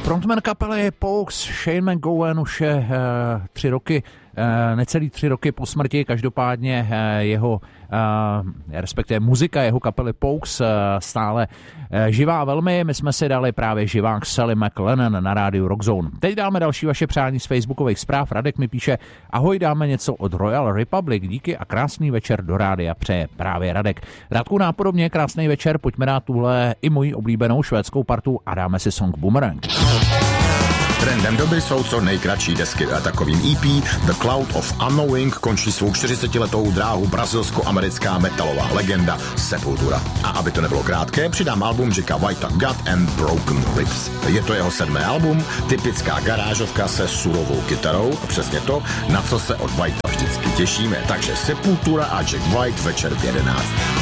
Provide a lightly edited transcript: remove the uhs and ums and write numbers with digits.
Frontman kapely Pogues Shane McGowan už je necelý 3 roky po smrti, každopádně jeho, respektive muzika jeho kapely Pogues stále živá velmi. My jsme si dali právě živák Sally McLennan na rádiu Rockzone. Teď dáme další vaše přání z facebookových zpráv. Radek mi píše: ahoj, dáme něco od Royal Republic, díky a krásný večer do rádia přeje právě Radek. Radku, nápodobně krásný večer, pojďme dát tuhle i moji oblíbenou švédskou partu a dáme si song Boomerang. Trendem doby jsou co nejkratší desky a takovým EP The Cloud of Unknowing končí svou 40letou dráhu brazilsko-americká metalová legenda Sepultura. A aby to nebylo krátké, přidám album Jacka Whitea God and Broken Ribs. Je to jeho 7. album, typická garážovka se surovou kytarou, přesně to, na co se od Whitea vždycky těšíme. Takže Sepultura a Jack White večer v 11.